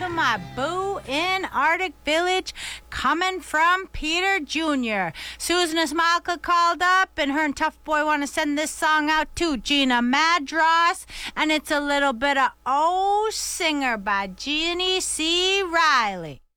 to my boo in Arctic Village, coming from Peter Jr. Susan Ismalka called up, and her and Tough Boy want to send this song out to Gina Madross, and it's a little bit of Oh Singer by Jeannie C. Riley.